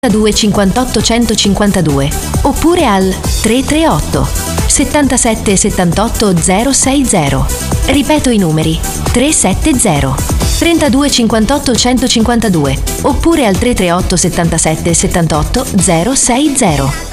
32 58 152 oppure al 338 77 78 060. Ripeto i numeri: 370 32 58 152 oppure al 338 77 78 060.